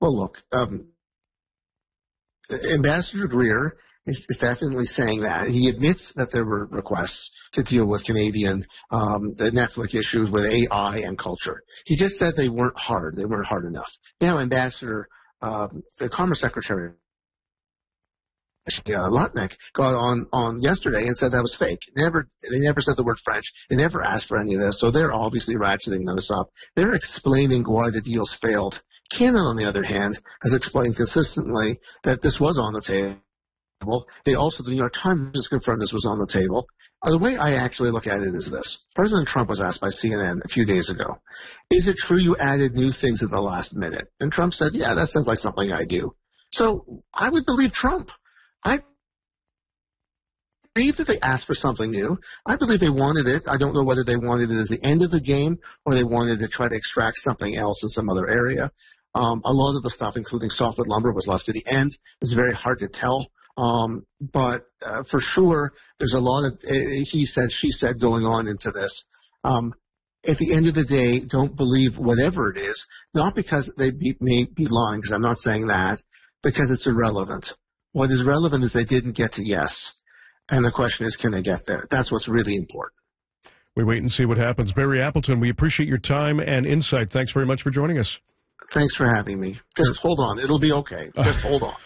Well, look, Ambassador Greer is definitely saying that. He admits that there were requests to deal with Canadian, the Netflix issues with AI and culture. He just said they weren't hard. They weren't hard enough. Now, Ambassador, the Commerce Secretary, Lutnick, got on yesterday and said that was fake. They never said the word French. They never asked for any of this. So they're obviously ratcheting this up. They're explaining why the deals failed. Canada, on the other hand, has explained consistently that this was on the table. They also, the New York Times has confirmed this was on the table. The way I actually look at it is this. President Trump was asked by CNN a few days ago, is it true you added new things at the last minute? And Trump said, yeah, that sounds like something I do. So I would believe Trump. I believe that they asked for something new. I believe they wanted it. I don't know whether they wanted it as the end of the game or they wanted to try to extract something else in some other area. A lot of the stuff, including softwood lumber, was left to the end. It's very hard to tell. But for sure, there's a lot of he said, she said going on into this. At the end of the day, don't believe whatever it is, not because they may be lying, because I'm not saying that, because it's irrelevant. What is relevant is they didn't get to yes. And the question is, can they get there? That's what's really important. We wait and see what happens. Barry Appleton, we appreciate your time and insight. Thanks very much for joining us. Thanks for having me. Just hold on. It'll be okay. Just hold on.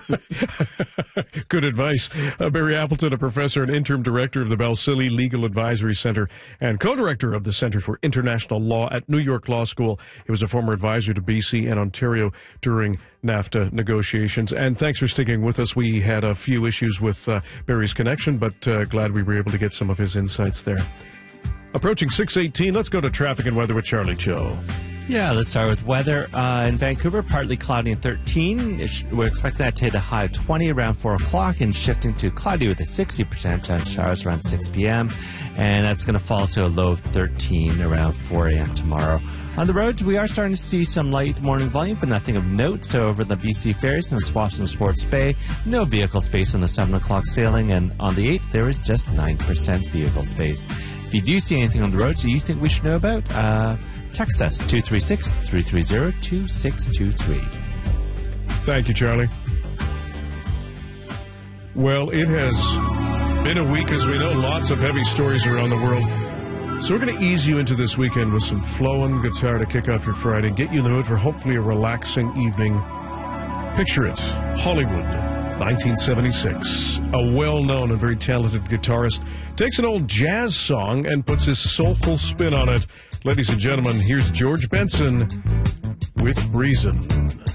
Good advice. Barry Appleton, a professor and interim director of the Balsillie Legal Advisory Center and co-director of the Center for International Law at New York Law School. He was a former advisor to BC and Ontario during NAFTA negotiations. And thanks for sticking with us. We had a few issues with Barry's connection, but glad we were able to get some of his insights there. Approaching 6:18, let's go to traffic and weather with Charlie Cho. Yeah, let's start with weather. In Vancouver, partly cloudy and 13. We're expecting that to hit a high of 20 around 4 o'clock and shifting to cloudy with a 60% chance of showers around 6 p.m. And that's going to fall to a low of 13 around 4 a.m. tomorrow. On the road, we are starting to see some light morning volume, but nothing of note. So over the BC Ferries and the Swaston Sports Bay, no vehicle space on the 7 o'clock sailing. And on the 8th, there is just 9% vehicle space. If you do see anything on the roads that you think we should know about, text us 236-330-2623. Thank you, Charlie. Well, it has been a week, as we know, lots of heavy stories around the world. So we're going to ease you into this weekend with some flowing guitar to kick off your Friday and get you in the mood for hopefully a relaxing evening. Picture it, Hollywood, 1976. A well-known and very talented guitarist takes an old jazz song and puts his soulful spin on it. Ladies and gentlemen, here's George Benson with Reason.